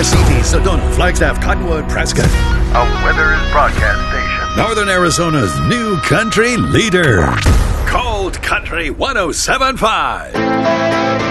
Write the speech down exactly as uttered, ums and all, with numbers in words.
Wasciti, Sedona, Flagstaff, Cottonwood, Prescott. A Weathers broadcast station. Northern Arizona's new country leader. Cold Country one oh seven point five.